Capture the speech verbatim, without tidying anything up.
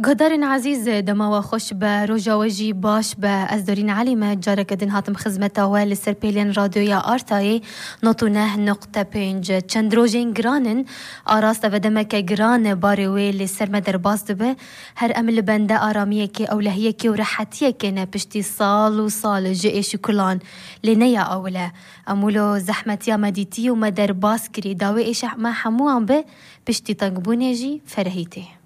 قدرن عزيز دما وخوش با روجا وجي باش با از دارین عليمة جارك دن هاتم خزمتا وال سرپیلین رادیویا آرتای نوتونه نقطه پینج چند روجین گرانن آراست و دمک گران باری ویل سرمدر باز دبه هر امل بنده آرامیه که اولهیه که و راحتیه که نپشتی سال و سال جئیش کلان لنیا اوله امولو زحمتیا مدیتی و مدر باز کری داوی ایش ما حموان به پشتی تنگبونه جی فرهیته